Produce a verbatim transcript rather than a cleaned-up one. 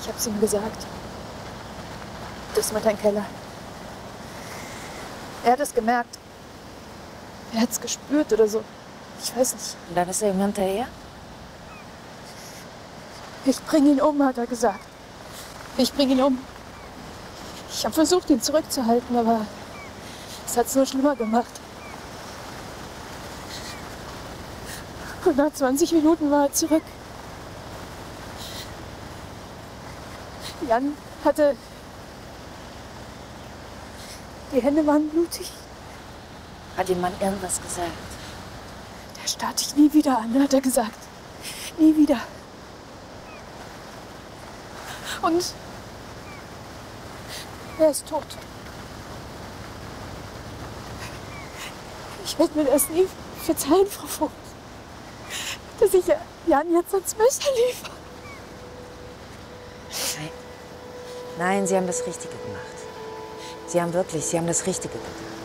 Ich hab's ihm gesagt. Das mit deinem Keller. Er hat es gemerkt. Er hat's gespürt oder so. Ich weiß nicht. Und dann ist er ihm hinterher? Ich bring ihn um, hat er gesagt. Ich bring ihn um. Ich habe versucht, ihn zurückzuhalten, aber es hat's nur schlimmer gemacht. Und nach zwanzig Minuten war er zurück. Jan hatte... Die Hände waren blutig. Hat dem Mann irgendwas gesagt? Der starrt dich nie wieder an, hat er gesagt. Nie wieder. Und er ist tot. Ich werde mir das nie verzeihen, Frau Vogt, dass ich Jan jetzt ans Messer liefere. Nein. Nein, Sie haben das Richtige gemacht. Sie haben wirklich, Sie haben das Richtige getan.